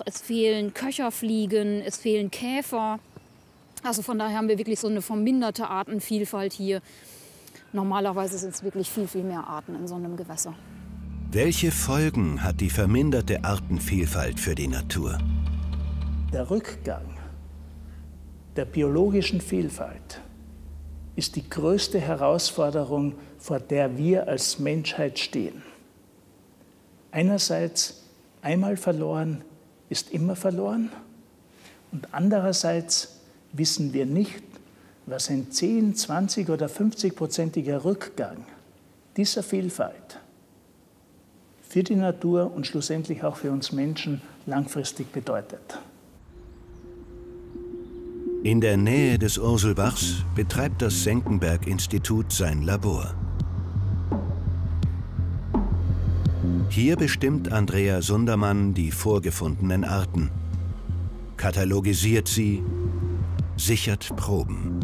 es fehlen Köcherfliegen, es fehlen Käfer. Also von daher haben wir wirklich so eine verminderte Artenvielfalt hier. Normalerweise sind es wirklich viel, viel mehr Arten in so einem Gewässer. Welche Folgen hat die verminderte Artenvielfalt für die Natur? Der Rückgang der biologischen Vielfalt ist die größte Herausforderung, vor der wir als Menschheit stehen. Einerseits, einmal verloren ist immer verloren, und andererseits wissen wir nicht, was ein 10, 20 oder 50-prozentiger Rückgang dieser Vielfalt für die Natur und schlussendlich auch für uns Menschen langfristig bedeutet. In der Nähe des Urselbachs betreibt das Senckenberg-Institut sein Labor. Hier bestimmt Andrea Sundermann die vorgefundenen Arten, katalogisiert sie, sichert Proben.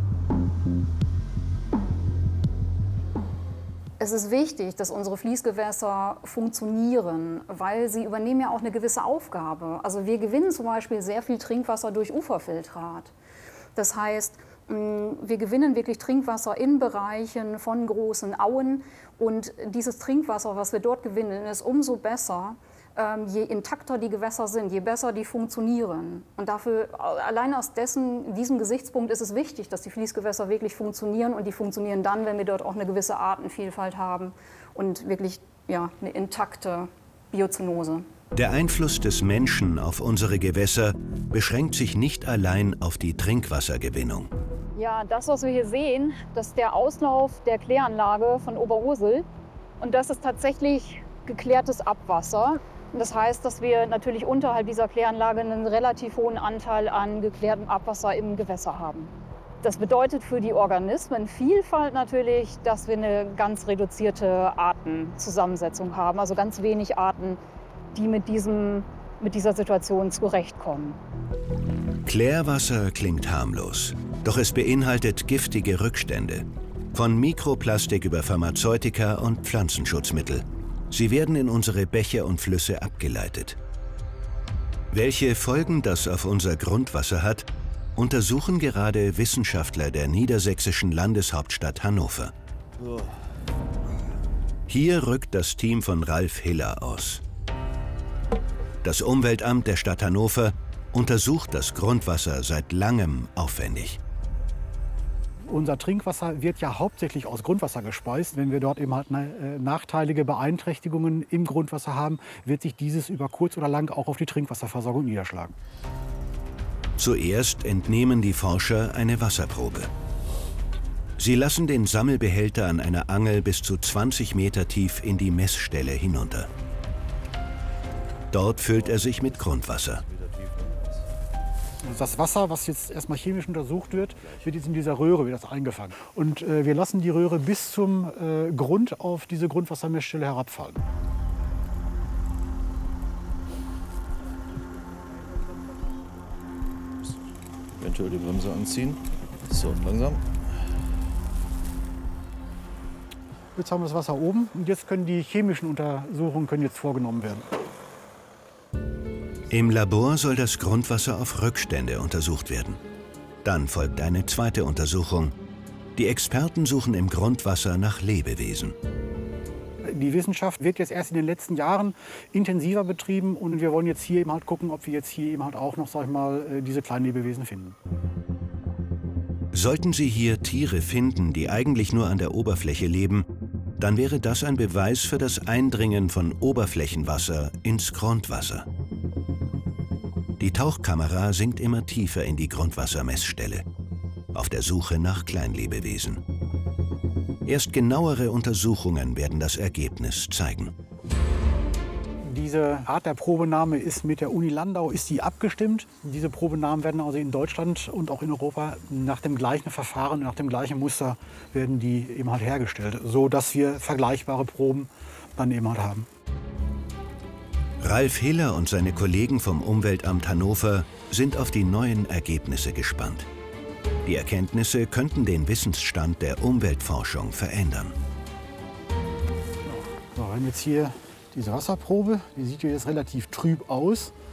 Es ist wichtig, dass unsere Fließgewässer funktionieren, weil sie übernehmen ja auch eine gewisse Aufgabe. Also wir gewinnen zum Beispiel sehr viel Trinkwasser durch Uferfiltrat. Das heißt, wir gewinnen wirklich Trinkwasser in Bereichen von großen Auen. Und dieses Trinkwasser, was wir dort gewinnen, ist umso besser, je intakter die Gewässer sind, je besser die funktionieren. Und dafür, allein aus diesem Gesichtspunkt ist es wichtig, dass die Fließgewässer wirklich funktionieren. Und die funktionieren dann, wenn wir dort auch eine gewisse Artenvielfalt haben und wirklich ja, eine intakte Biozönose. Der Einfluss des Menschen auf unsere Gewässer beschränkt sich nicht allein auf die Trinkwassergewinnung. Ja, das, was wir hier sehen, das ist der Auslauf der Kläranlage von Oberursel. Und das ist tatsächlich geklärtes Abwasser. Das heißt, dass wir natürlich unterhalb dieser Kläranlage einen relativ hohen Anteil an geklärtem Abwasser im Gewässer haben. Das bedeutet für die Organismenvielfalt natürlich, dass wir eine ganz reduzierte Artenzusammensetzung haben, also ganz wenig Arten, die mit dieser Situation zurechtkommen. Klärwasser klingt harmlos, doch es beinhaltet giftige Rückstände. Von Mikroplastik über Pharmazeutika und Pflanzenschutzmittel. Sie werden in unsere Bäche und Flüsse abgeleitet. Welche Folgen das auf unser Grundwasser hat, untersuchen gerade Wissenschaftler der niedersächsischen Landeshauptstadt Hannover. Hier rückt das Team von Ralf Hiller aus. Das Umweltamt der Stadt Hannover untersucht das Grundwasser seit langem aufwendig. Unser Trinkwasser wird ja hauptsächlich aus Grundwasser gespeist. Wenn wir dort eben halt nachteilige Beeinträchtigungen im Grundwasser haben, wird sich dieses über kurz oder lang auch auf die Trinkwasserversorgung niederschlagen. Zuerst entnehmen die Forscher eine Wasserprobe. Sie lassen den Sammelbehälter an einer Angel bis zu 20 Meter tief in die Messstelle hinunter. Dort füllt er sich mit Grundwasser. Das Wasser, was jetzt erstmal chemisch untersucht wird, wird jetzt in dieser Röhre wird das eingefangen. Und wir lassen die Röhre bis zum Grund auf diese Grundwassermessstelle herabfallen. Eventuell die Bremse anziehen. So, langsam. Jetzt haben wir das Wasser oben und jetzt können die chemischen Untersuchungen jetzt vorgenommen werden. Im Labor soll das Grundwasser auf Rückstände untersucht werden. Dann folgt eine zweite Untersuchung. Die Experten suchen im Grundwasser nach Lebewesen. Die Wissenschaft wird jetzt erst in den letzten Jahren intensiver betrieben und wir wollen jetzt hier eben halt gucken, ob wir jetzt hier eben halt auch noch, sag ich mal, diese kleinen Lebewesen finden. Sollten Sie hier Tiere finden, die eigentlich nur an der Oberfläche leben, dann wäre das ein Beweis für das Eindringen von Oberflächenwasser ins Grundwasser. Die Tauchkamera sinkt immer tiefer in die Grundwassermessstelle, auf der Suche nach Kleinlebewesen. Erst genauere Untersuchungen werden das Ergebnis zeigen. Diese Art der Probenahme ist mit der Uni Landau abgestimmt. Diese Probenahmen werden also in Deutschland und auch in Europa nach dem gleichen Verfahren, nach dem gleichen Muster werden die eben halt hergestellt, so dass wir vergleichbare Proben dann eben halt haben. Ralf Hiller und seine Kollegen vom Umweltamt Hannover sind auf die neuen Ergebnisse gespannt. Die Erkenntnisse könnten den Wissensstand der Umweltforschung verändern. So, wir haben jetzt hier diese Wasserprobe, die sieht jetzt relativ trüb aus.